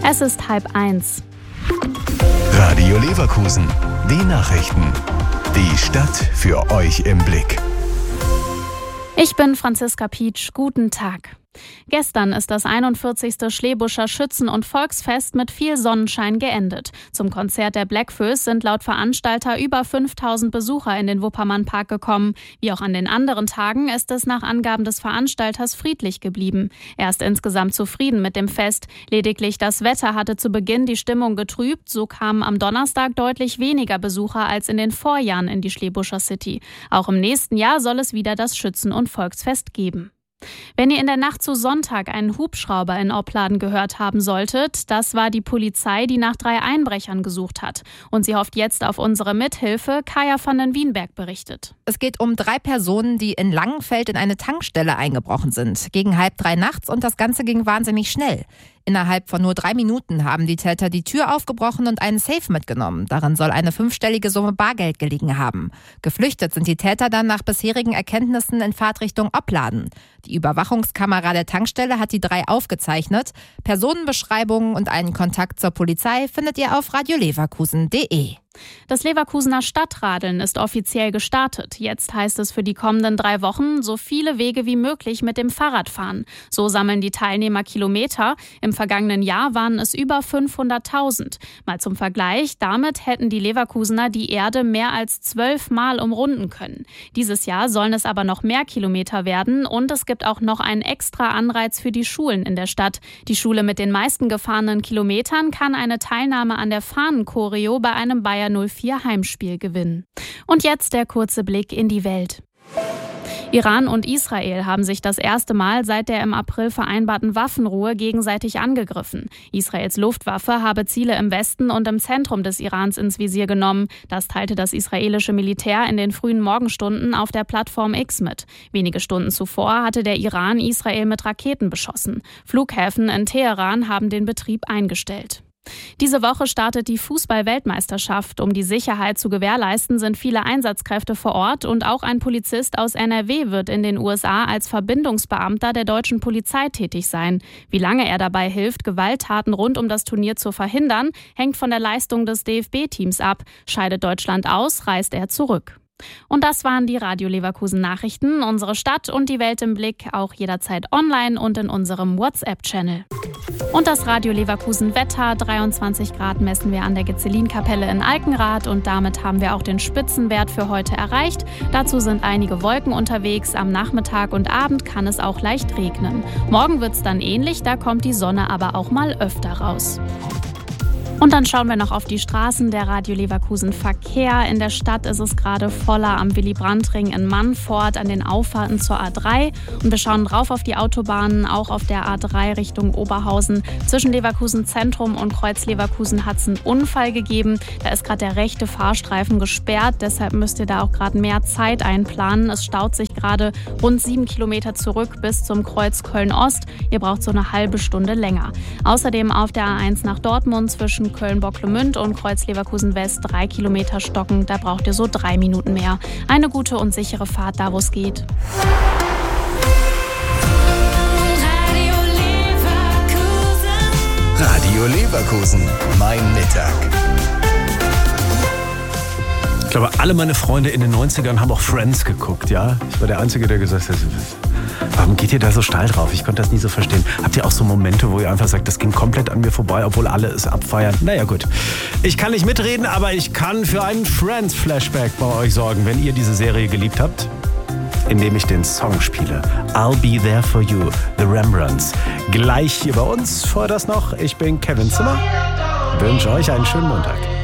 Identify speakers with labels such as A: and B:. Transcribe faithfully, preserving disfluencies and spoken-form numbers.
A: Es ist halb eins.
B: Radio Leverkusen, die Nachrichten. Die Stadt für euch im Blick.
A: Ich bin Franziska Pietsch. Guten Tag. Gestern ist das einundvierzigste Schleebuscher Schützen- und Volksfest mit viel Sonnenschein geendet. Zum Konzert der Blackfoes sind laut Veranstalter über fünftausend Besucher in den Wuppermann-Park gekommen. Wie auch an den anderen Tagen ist es nach Angaben des Veranstalters friedlich geblieben. Er ist insgesamt zufrieden mit dem Fest. Lediglich das Wetter hatte zu Beginn die Stimmung getrübt. So kamen am Donnerstag deutlich weniger Besucher als in den Vorjahren in die Schleebuscher City. Auch im nächsten Jahr soll es wieder das Schützen- und Volksfest geben. Wenn ihr in der Nacht zu Sonntag einen Hubschrauber in Opladen gehört haben solltet, das war die Polizei, die nach drei Einbrechern gesucht hat. Und sie hofft jetzt auf unsere Mithilfe. Kaya van den Wienberg berichtet.
C: Es geht um drei Personen, die in Langenfeld in eine Tankstelle eingebrochen sind. Gegen halb drei nachts und das Ganze ging wahnsinnig schnell. Innerhalb von nur drei Minuten haben die Täter die Tür aufgebrochen und einen Safe mitgenommen. Darin soll eine fünfstellige Summe Bargeld gelegen haben. Geflüchtet sind die Täter dann nach bisherigen Erkenntnissen in Fahrtrichtung Opladen. Die Überwachungskamera der Tankstelle hat die drei aufgezeichnet. Personenbeschreibungen und einen Kontakt zur Polizei findet ihr auf radio leverkusen punkt de.
A: Das Leverkusener Stadtradeln ist offiziell gestartet. Jetzt heißt es für die kommenden drei Wochen, so viele Wege wie möglich mit dem Fahrrad fahren. So sammeln die Teilnehmer Kilometer. Im vergangenen Jahr waren es über fünfhunderttausend. Mal zum Vergleich, damit hätten die Leverkusener die Erde mehr als zwölfmal umrunden können. Dieses Jahr sollen es aber noch mehr Kilometer werden und es gibt auch noch einen extra Anreiz für die Schulen in der Stadt. Die Schule mit den meisten gefahrenen Kilometern kann eine Teilnahme an der Fahnenchoreo bei einem Bayern null vier Heimspiel gewinnen. Und jetzt der kurze Blick in die Welt. Iran und Israel haben sich das erste Mal seit der im April vereinbarten Waffenruhe gegenseitig angegriffen. Israels Luftwaffe habe Ziele im Westen und im Zentrum des Irans ins Visier genommen. Das teilte das israelische Militär in den frühen Morgenstunden auf der Plattform X mit. Wenige Stunden zuvor hatte der Iran Israel mit Raketen beschossen. Flughäfen in Teheran haben den Betrieb eingestellt. Diese Woche startet die Fußball-Weltmeisterschaft. Um die Sicherheit zu gewährleisten, sind viele Einsatzkräfte vor Ort und auch ein Polizist aus N R W wird in den U S A als Verbindungsbeamter der deutschen Polizei tätig sein. Wie lange er dabei hilft, Gewalttaten rund um das Turnier zu verhindern, hängt von der Leistung des D F B-Teams ab. Scheidet Deutschland aus, reist er zurück. Und das waren die Radio Leverkusen Nachrichten. Unsere Stadt und die Welt im Blick, auch jederzeit online und in unserem WhatsApp-Channel. Und das Radio Leverkusen Wetter, dreiundzwanzig Grad messen wir an der Gezelinkapelle in Alkenrath und damit haben wir auch den Spitzenwert für heute erreicht. Dazu sind einige Wolken unterwegs, am Nachmittag und Abend kann es auch leicht regnen. Morgen wird es dann ähnlich, da kommt die Sonne aber auch mal öfter raus. Und dann schauen wir noch auf die Straßen der Radio Leverkusen Verkehr. In der Stadt ist es gerade voller am Willy-Brandt-Ring in Mannfort, an den Auffahrten zur A drei. Und wir schauen drauf auf die Autobahnen, auch auf der A drei Richtung Oberhausen. Zwischen Leverkusen Zentrum und Kreuz Leverkusen hat es einen Unfall gegeben. Da ist gerade der rechte Fahrstreifen gesperrt, deshalb müsst ihr da auch gerade mehr Zeit einplanen. Es staut sich gerade rund sieben Kilometer zurück bis zum Kreuz Köln-Ost. Ihr braucht so eine halbe Stunde länger. Außerdem auf der A eins nach Dortmund zwischen Köln-Bocklemünd und Kreuz Leverkusen West drei Kilometer stocken. Da braucht ihr so drei Minuten mehr. Eine gute und sichere Fahrt da, wo es geht.
B: Radio Leverkusen. Radio Leverkusen. Mein Mittag.
D: Ich glaube, alle meine Freunde in den neunzigern haben auch Friends geguckt, ja? Ich war der Einzige, der gesagt hat, warum geht ihr da so steil drauf? Ich konnte das nie so verstehen. Habt ihr auch so Momente, wo ihr einfach sagt, das ging komplett an mir vorbei, obwohl alle es abfeiern? Naja, gut. Ich kann nicht mitreden, aber ich kann für einen Friends-Flashback bei euch sorgen, wenn ihr diese Serie geliebt habt, indem ich den Song spiele. I'll Be There For You, The Rembrandts. Gleich hier bei uns. Vorher das noch, ich bin Kevin Zimmer. Wünsche euch einen schönen Montag.